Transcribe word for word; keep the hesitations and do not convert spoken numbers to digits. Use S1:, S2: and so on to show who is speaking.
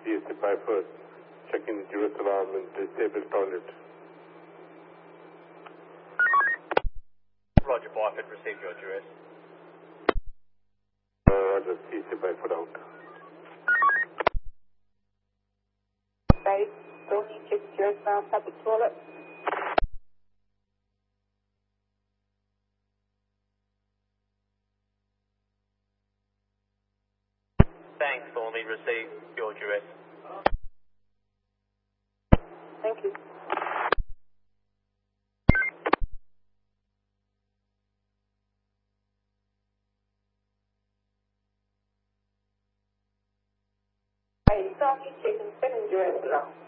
S1: P S C five first. Checking duress alarm and disabled toilet.
S2: Roger, Byford, receive your duress.
S1: Uh, Roger, P S C five foot out.
S3: Right, don't need check duress alarm, public toilet.
S2: Thanks, Thornley, receive your duress.
S3: Thank you. Right, don't need check and sending duress alarm.